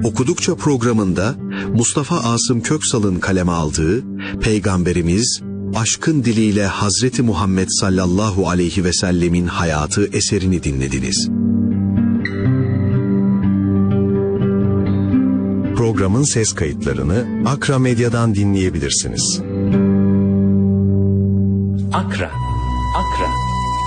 Okudukça programında Mustafa Asım Köksal'ın kaleme aldığı Peygamberimiz aşkın diliyle Hazreti Muhammed sallallahu aleyhi ve sellemin hayatı eserini dinlediniz. Programın ses kayıtlarını Akra Medya'dan dinleyebilirsiniz. Akra.